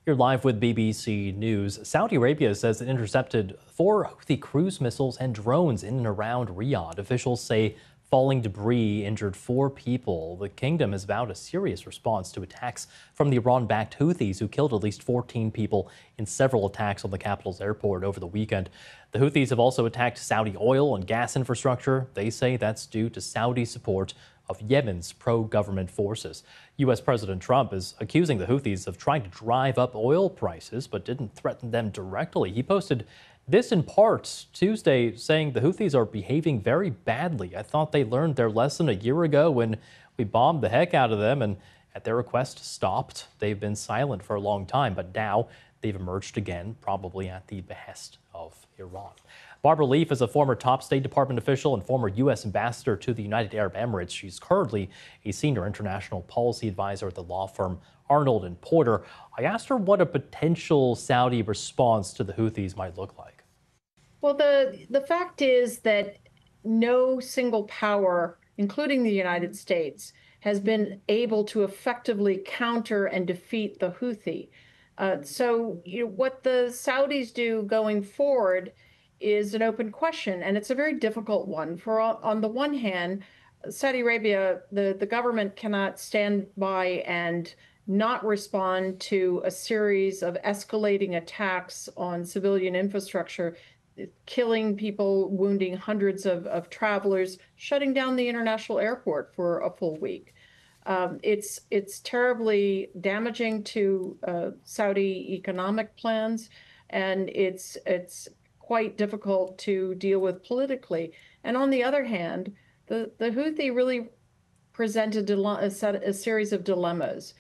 You're live with BBC News. Saudi Arabia says it intercepted 4 Houthi cruise missiles and drones in and around Riyadh. Officials say falling debris injured 4 people. The kingdom has vowed a serious response to attacks from the Iran-backed Houthis, who killed at least 14 people in several attacks on the capital's airport over the weekend. The Houthis have also attacked Saudi oil and gas infrastructure. They say that's due to Saudi support of Yemen's pro-government forces. U.S. President Trump is accusing the Houthis of trying to drive up oil prices, but didn't threaten them directly. He posted this in part Tuesday, saying the Houthis are behaving very badly. I thought they learned their lesson a year ago when we bombed the heck out of them and at their request stopped. They've been silent for a long time, but now they've emerged again, probably at the behest of Iran. Barbara Leaf is a former top State Department official and former U.S. ambassador to the United Arab Emirates. She's currently a senior international policy advisor at the law firm Arnold and Porter. I asked her what a potential Saudi response to the Houthis might look like. Well, the fact is that no single power, including the United States, has been able to effectively counter and defeat the Houthi. What the Saudis do going forward is an open question, and it's a very difficult one. On the one hand, Saudi Arabia, the government cannot stand by and not respond to a series of escalating attacks on civilian infrastructure, killing people, wounding hundreds of travelers, shutting down the international airport for a full week. It's terribly damaging to Saudi economic plans, and it's quite difficult to deal with politically. And on the other hand, the Houthi really present a series of dilemmas.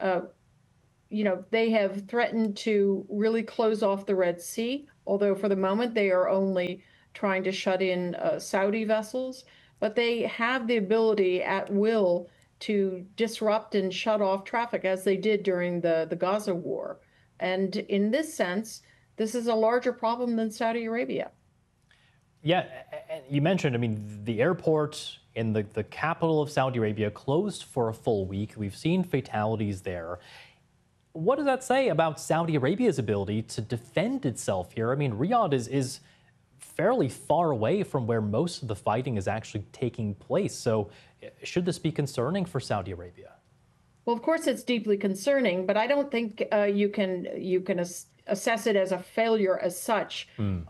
They have threatened to really close off the Red Sea, although for the moment they are only trying to shut in Saudi vessels, but they have the ability at will to disrupt and shut off traffic, as they did during the Gaza war. And in this sense, this is a larger problem than Saudi Arabia. Yeah, you mentioned, the airport in the capital of Saudi Arabia closed for a full week. We've seen fatalities there. What does that say about Saudi Arabia's ability to defend itself here? Riyadh is fairly far away from where most of the fighting is actually taking place. So should this be concerning for Saudi Arabia? Well, of course, it's deeply concerning, but I don't think you can assess it as a failure as such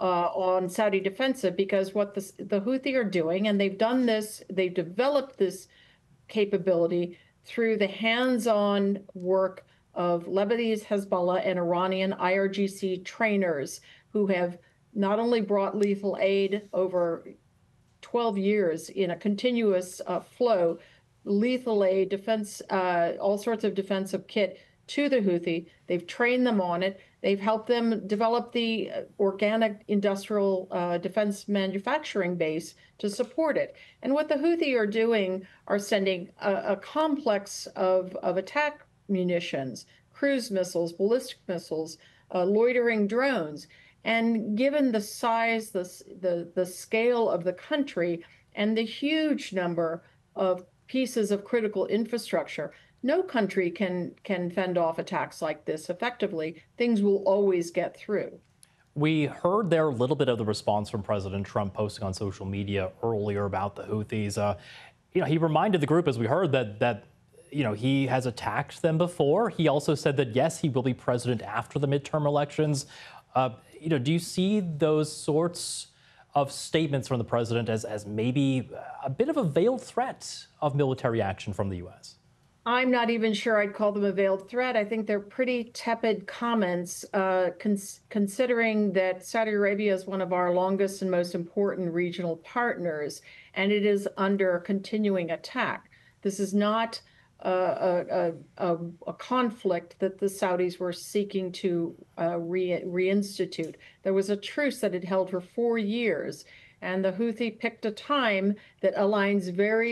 on Saudi defensive, because what the Houthi are doing, and they've done this, they've developed this capability through the hands-on work of Lebanese Hezbollah and Iranian IRGC trainers who have not only brought lethal aid over 12 years in a continuous flow, lethal aid, defense, all sorts of defensive kit to the Houthi. They've trained them on it. They've helped them develop the organic industrial defense manufacturing base to support it. And what the Houthi are doing are sending a complex of attack munitions, cruise missiles, ballistic missiles, loitering drones. And given the size, the scale of the country, and the huge number of pieces of critical infrastructure, no country can fend off attacks like this effectively. Things will always get through. We heard there a little bit of the response from President Trump posting on social media earlier about the Houthis. He reminded the group, as we heard, that he has attacked them before. He also said that, yes, he will be president after the midterm elections. Do you see those sorts of statements from the president as maybe a bit of a veiled threat of military action from the U.S.? I'm not even sure I'd call them a veiled threat. I think they're pretty tepid comments, considering that Saudi Arabia is one of our longest and most important regional partners, and it is under continuing attack. This is not a conflict that the Saudis were seeking to reinstitute. There was a truce that had held for 4 years, and the Houthi picked a time that aligns very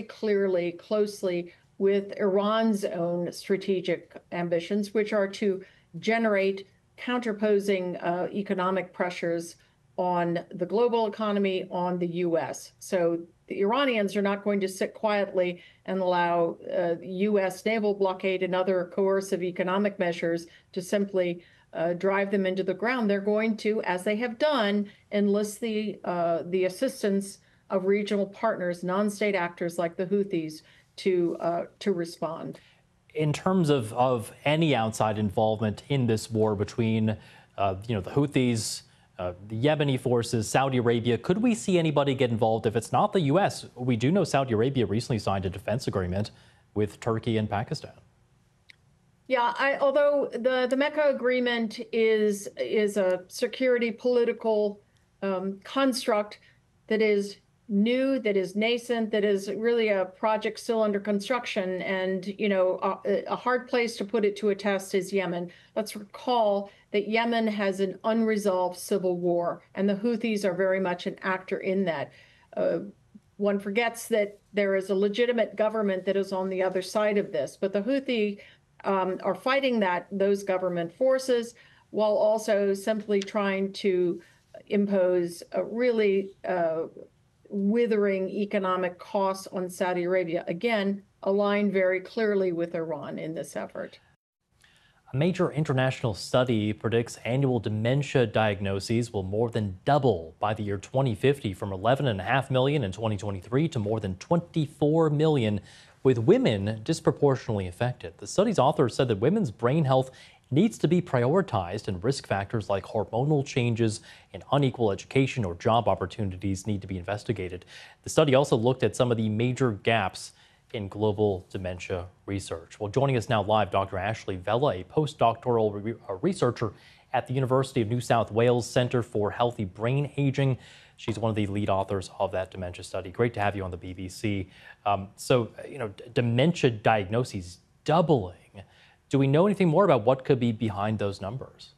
closely with Iran's own strategic ambitions, which are to generate counterposing economic pressures on the global economy, on the U.S. So the Iranians are not going to sit quietly and allow U.S. naval blockade and other coercive economic measures to simply drive them into the ground. They're going to, as they have done, enlist the assistance of regional partners, non-state actors like the Houthis, to respond. In terms of any outside involvement in this war between, the Houthis, the Yemeni forces, Saudi Arabia, could we see anybody get involved if it's not the U.S.? We do know Saudi Arabia recently signed a defense agreement with Turkey and Pakistan. Yeah, although the Mecca agreement is a security political construct that is new, that is nascent, that is really a project still under construction. And, a hard place to put it to a test is Yemen. Let's recall that Yemen has an unresolved civil war, and the Houthis are very much an actor in that. One forgets that there is a legitimate government that is on the other side of this, but the Houthi are fighting those government forces while also simply trying to impose a really withering economic costs on Saudi Arabia, again, aligned very clearly with Iran in this effort. A major international study predicts annual dementia diagnoses will more than double by the year 2050, from 11.5 million in 2023 to more than 24 million, with women disproportionately affected. The study's authors said that women's brain health needs to be prioritized, and risk factors like hormonal changes and unequal education or job opportunities need to be investigated. The study also looked at some of the major gaps in global dementia research. Well, joining us now live, Dr. Ashley Vella, a postdoctoral researcher at the University of New South Wales Centre for Healthy Brain Aging. She's one of the lead authors of that dementia study. Great to have you on the BBC. Dementia diagnoses doubling. Do we know anything more about what could be behind those numbers?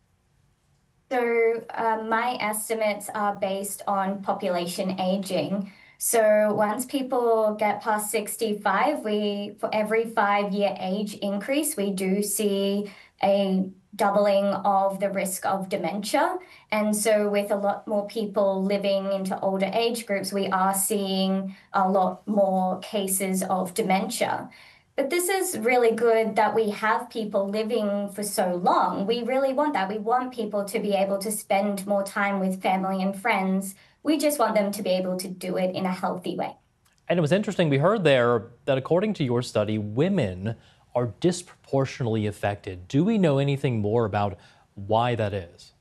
So my estimates are based on population aging. So once people get past 65, for every 5-year age increase, we do see a doubling of the risk of dementia. And so with a lot more people living into older age groups, we are seeing a lot more cases of dementia. But this is really good that we have people living for so long. We really want that. We want people to be able to spend more time with family and friends. We just want them to be able to do it in a healthy way. And it was interesting, we heard there that according to your study, women are disproportionately affected. Do we know anything more about why that is?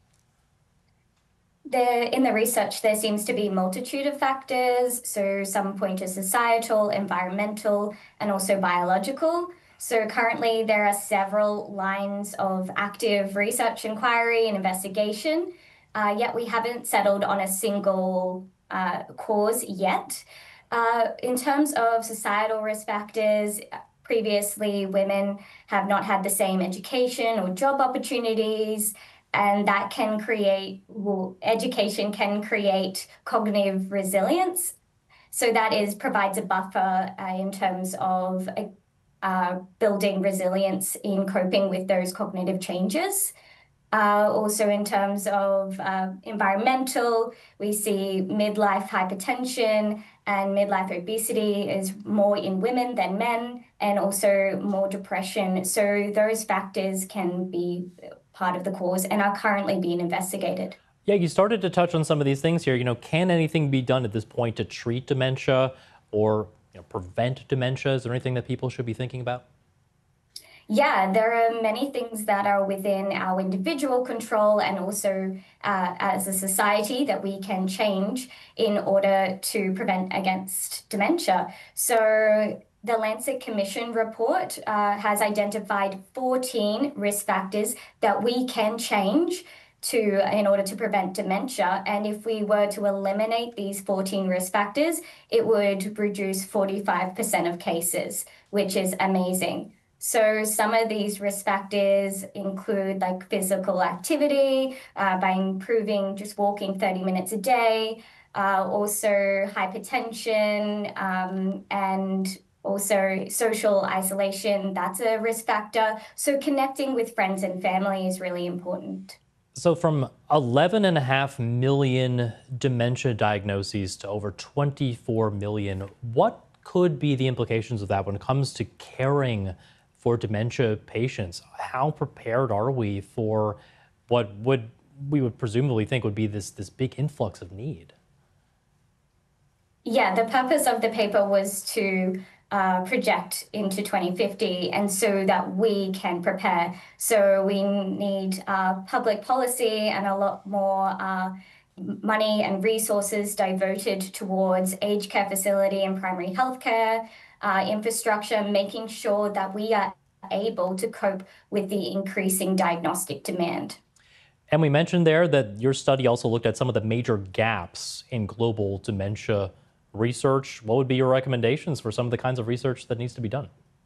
In the research, there seems to be a multitude of factors. So some point to societal, environmental, and also biological. So currently there are several lines of active research, inquiry, and investigation, yet we haven't settled on a single cause yet. In terms of societal risk factors, previously women have not had the same education or job opportunities, and that can create, education can create cognitive resilience. So that provides a buffer in terms of building resilience in coping with those cognitive changes. Also in terms of environmental, we see midlife hypertension and midlife obesity is more in women than men, and also more depression. So those factors can be part of the cause and are currently being investigated. Yeah, you started to touch on some of these things here. Can anything be done at this point to treat dementia or prevent dementia? Is there anything that people should be thinking about? Yeah, there are many things that are within our individual control and also as a society that we can change in order to prevent against dementia. So the Lancet Commission report has identified 14 risk factors that we can change in order to prevent dementia. And if we were to eliminate these 14 risk factors, it would reduce 45% of cases, which is amazing. So some of these risk factors include like physical activity, by improving just walking 30 minutes a day, also hypertension, and also social isolation, that's a risk factor. So connecting with friends and family is really important. So from 11.5 million dementia diagnoses to over 24 million, what could be the implications of that when it comes to caring for dementia patients? How prepared are we for what we would presumably think would be this big influx of need? Yeah, the purpose of the paper was to project into 2050 and so that we can prepare. So we need public policy and a lot more money and resources diverted towards aged care facility and primary healthcare infrastructure, making sure that we are able to cope with the increasing diagnostic demand. And we mentioned there that your study also looked at some of the major gaps in global dementia research. What would be your recommendations for some of the kinds of research that needs to be done?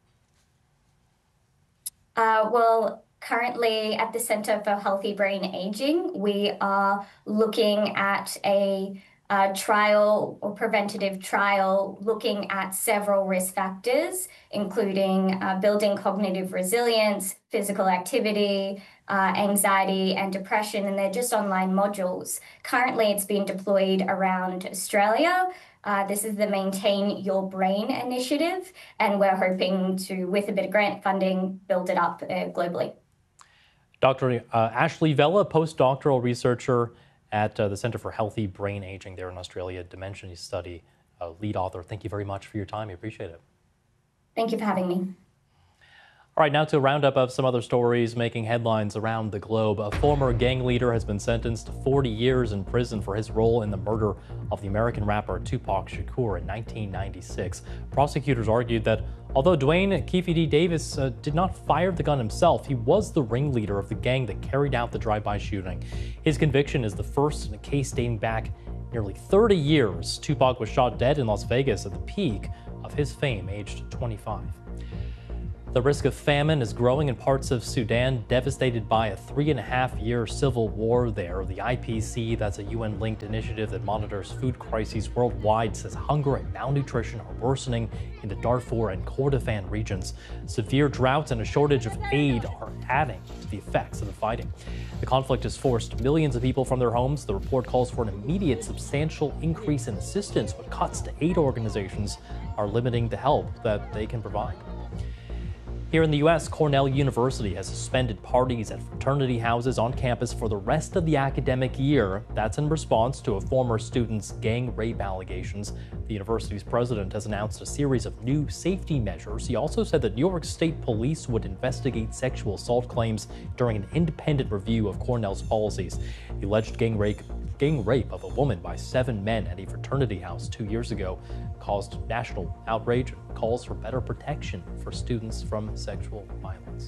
Well, currently at the Center for Healthy Brain Aging, we are looking at a trial or preventative trial looking at several risk factors, including building cognitive resilience, physical activity, anxiety, and depression, and they're just online modules. Currently, it's being deployed around Australia. This is the Maintain Your Brain initiative, and we're hoping to, with a bit of grant funding, build it up globally. Dr. Ashley Vella, postdoctoral researcher at the Center for Healthy Brain Aging there in Australia, Dementia Study lead author. Thank you very much for your time. I appreciate it. Thank you for having me. All right, now to a roundup of some other stories making headlines around the globe. A former gang leader has been sentenced to 40 years in prison for his role in the murder of the American rapper Tupac Shakur in 1996. Prosecutors argued that although Dwayne Keefe Davis did not fire the gun himself, he was the ringleader of the gang that carried out the drive-by shooting. His conviction is the first in a case dating back nearly 30 years. Tupac was shot dead in Las Vegas at the peak of his fame, aged 25. The risk of famine is growing in parts of Sudan, devastated by a 3.5-year civil war there. The IPC, that's a UN-linked initiative that monitors food crises worldwide, says hunger and malnutrition are worsening in the Darfur and Kordofan regions. Severe droughts and a shortage of aid are adding to the effects of the fighting. The conflict has forced millions of people from their homes. The report calls for an immediate substantial increase in assistance, but cuts to aid organizations are limiting the help that they can provide. Here in the U.S., Cornell University has suspended parties at fraternity houses on campus for the rest of the academic year. That's in response to a former student's gang rape allegations. The university's president has announced a series of new safety measures. He also said that New York State Police would investigate sexual assault claims during an independent review of Cornell's policies. The alleged gang rape of a woman by 7 men at a fraternity house 2 years ago caused national outrage and calls for better protection for students from sexual violence.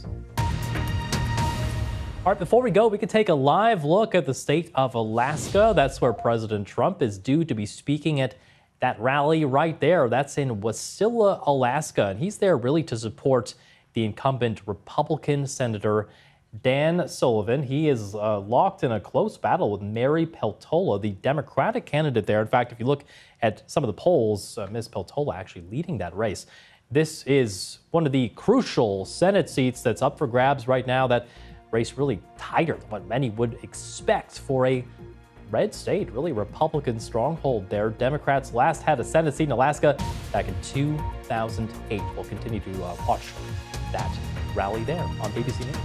All right, before we go, we could take a live look at the state of Alaska. That's where President Trump is due to be speaking at that rally right there. That's in Wasilla, Alaska, and he's there really to support the incumbent Republican Senator Dan Sullivan. He is locked in a close battle with Mary Peltola, the Democratic candidate there. In fact, if you look at some of the polls, Ms. Peltola actually leading that race. This is one of the crucial Senate seats that's up for grabs right now. That race really tighter than what many would expect for a red state, really Republican stronghold there. Democrats last had a Senate seat in Alaska back in 2008. We'll continue to watch that rally there on BBC News.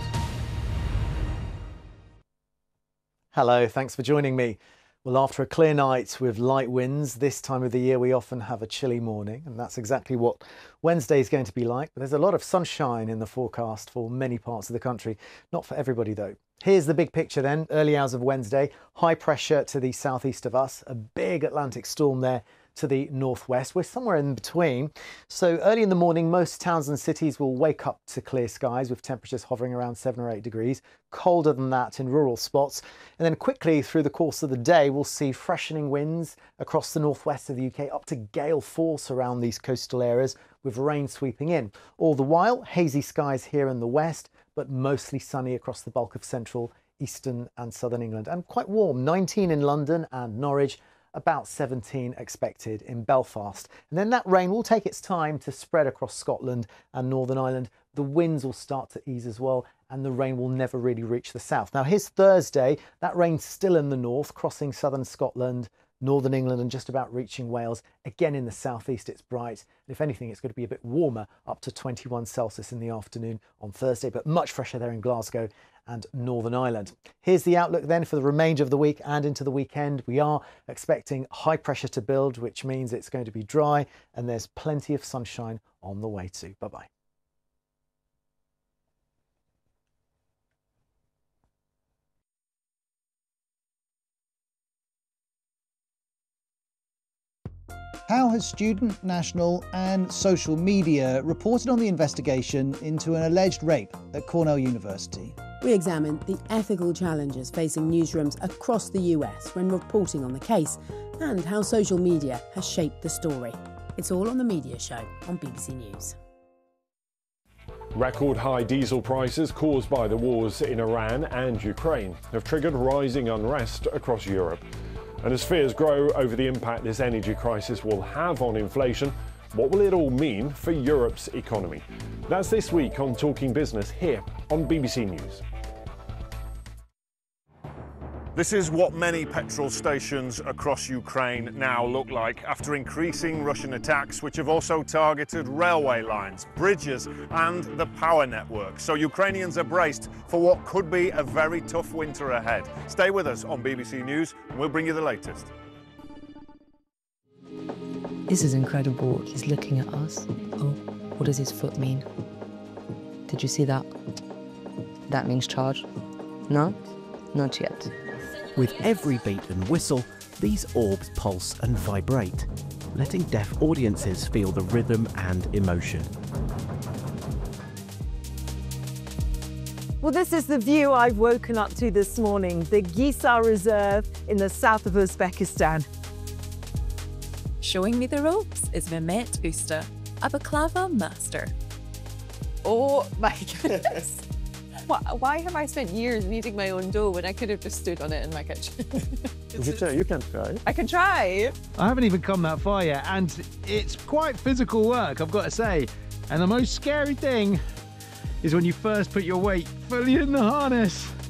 Hello, thanks for joining me. Well, after a clear night with light winds, this time of the year we often have a chilly morning, and that's exactly what Wednesday is going to be like. But there's a lot of sunshine in the forecast for many parts of the country. Not for everybody, though. Here's the big picture then. Early hours of Wednesday, high pressure to the southeast of us, a big Atlantic storm there to the northwest. We're somewhere in between. So early in the morning, most towns and cities will wake up to clear skies with temperatures hovering around 7 or 8 degrees. Colder than that in rural spots. And then quickly through the course of the day, we'll see freshening winds across the northwest of the UK, up to gale force around these coastal areas, with rain sweeping in. All the while, hazy skies here in the west, but mostly sunny across the bulk of central, eastern and southern England. And quite warm, 19 in London and Norwich, about 17 expected in Belfast. And then that rain will take its time to spread across Scotland and Northern Ireland, the winds will start to ease as well, and the rain will never really reach the south. Now here's Thursday. That rain's still in the north, crossing southern Scotland, northern England, and just about reaching Wales. Again, in the southeast, it's bright. And if anything, it's going to be a bit warmer, up to 21 Celsius in the afternoon on Thursday, but much fresher there in Glasgow and Northern Ireland. Here's the outlook then for the remainder of the week and into the weekend. We are expecting high pressure to build, which means it's going to be dry, and there's plenty of sunshine on the way too. Bye-bye. How has student, national and social media reported on the investigation into an alleged rape at Cornell University? We examined the ethical challenges facing newsrooms across the US when reporting on the case and how social media has shaped the story. It's all on The Media Show on BBC News. Record high diesel prices caused by the wars in Iran and Ukraine have triggered rising unrest across Europe. And as fears grow over the impact this energy crisis will have on inflation, what will it all mean for Europe's economy? That's this week on Talking Business here on BBC News. This is what many petrol stations across Ukraine now look like after increasing Russian attacks, which have also targeted railway lines, bridges and the power network. So Ukrainians are braced for what could be a very tough winter ahead. Stay with us on BBC News and we'll bring you the latest. This is incredible. He's looking at us. Oh, what does his foot mean? Did you see that? That means charge. No? Not yet. With every beat and whistle, these orbs pulse and vibrate, letting deaf audiences feel the rhythm and emotion. Well, this is the view I've woken up to this morning, the Gisar Reserve in the south of Uzbekistan. Showing me the ropes is Mehmet Usta, a baklava master. Oh my goodness. Why have I spent years kneading my own dough when I could have just stood on it in my kitchen? You can try. I can try. I haven't even come that far yet, and it's quite physical work, I've got to say. And the most scary thing is when you first put your weight fully in the harness.